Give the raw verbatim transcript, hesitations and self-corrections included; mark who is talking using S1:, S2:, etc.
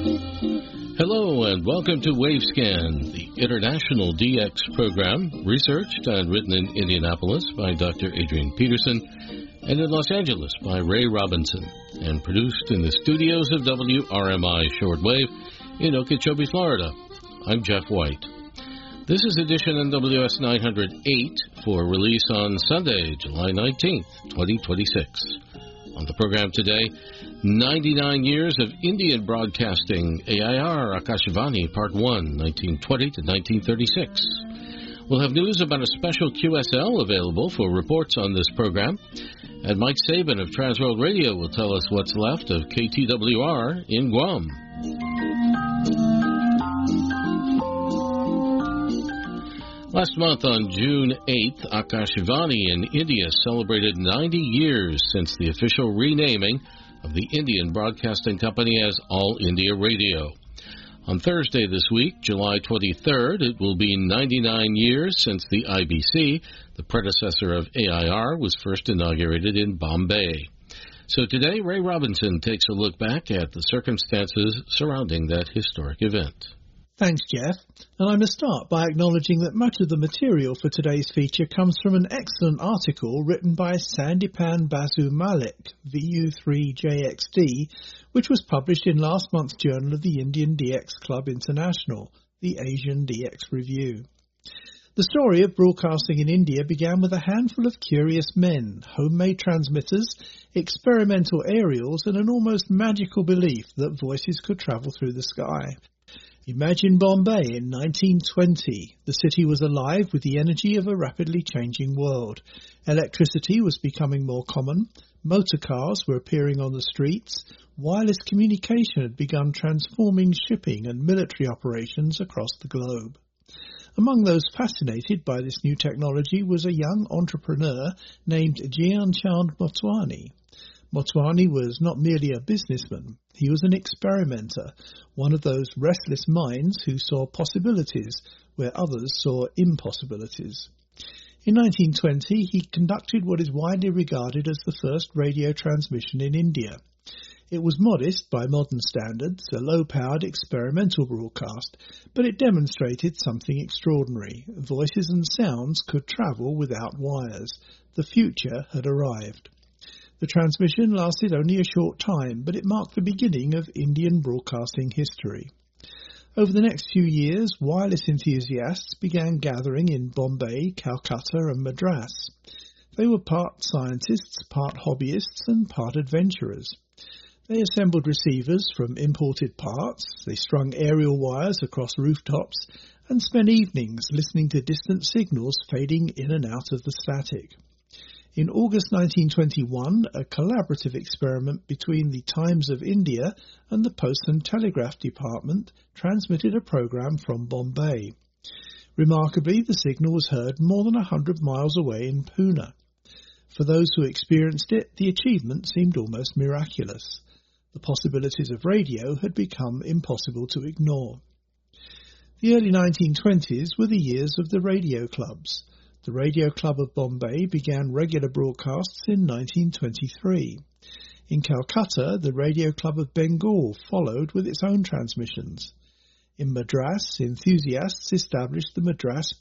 S1: Hello and welcome to WaveScan, the international D X program, researched and written in Indianapolis by Doctor Adrian Peterson and in Los Angeles by Ray Robinson, and produced in the studios of W R M I Shortwave in Okeechobee, Florida. I'm Jeff White. This is edition N W S nine oh eight for release on Sunday, July nineteenth, twenty twenty-six. On the program today, ninety-nine years of Indian broadcasting, A I R Akashvani Part one, nineteen twenty to nineteen thirty-six. We'll have news about a special Q S L available for reports on this program, and Mike Sabin of Transworld Radio will tell us what's left of K T W R in Guam. Last month, on June eighth, Akashvani in India celebrated ninety years since the official renaming of the Indian Broadcasting Company as All India Radio. On Thursday this week, July twenty-third, it will be ninety-nine years since the I B C, the predecessor of A I R, was first inaugurated in Bombay. So today, Ray Robinson takes a look back at the circumstances surrounding that historic event.
S2: Thanks, Jeff. And I must start by acknowledging that much of the material for today's feature comes from an excellent article written by Sandipan Basu Malik, V U three J X D, which was published in last month's Journal of the Indian D X Club International, the Asian D X Review. The story of broadcasting in India began with a handful of curious men, homemade transmitters, experimental aerials, and an almost magical belief that voices could travel through the sky. Imagine Bombay in nineteen twenty. The city was alive with the energy of a rapidly changing world. Electricity was becoming more common, motor cars were appearing on the streets, wireless communication had begun transforming shipping and military operations across the globe. Among those fascinated by this new technology was a young entrepreneur named Gyan Chand Motwani. Motwani was not merely a businessman, he was an experimenter, one of those restless minds who saw possibilities where others saw impossibilities. In nineteen twenty, he conducted what is widely regarded as the first radio transmission in India. It was modest by modern standards, a low-powered experimental broadcast, but it demonstrated something extraordinary. Voices and sounds could travel without wires. The future had arrived. The transmission lasted only a short time, but it marked the beginning of Indian broadcasting history. Over the next few years, wireless enthusiasts began gathering in Bombay, Calcutta and Madras. They were part scientists, part hobbyists and part adventurers. They assembled receivers from imported parts, they strung aerial wires across rooftops and spent evenings listening to distant signals fading in and out of the static. In August nineteen twenty-one, a collaborative experiment between the Times of India and the Post and Telegraph Department transmitted a program from Bombay. Remarkably, the signal was heard more than a hundred miles away in Pune. For those who experienced it, the achievement seemed almost miraculous. The possibilities of radio had become impossible to ignore. The early nineteen twenties were the years of the radio clubs. The Radio Club of Bombay began regular broadcasts in nineteen twenty-three. In Calcutta, the Radio Club of Bengal followed with its own transmissions. In Madras, enthusiasts established the Madras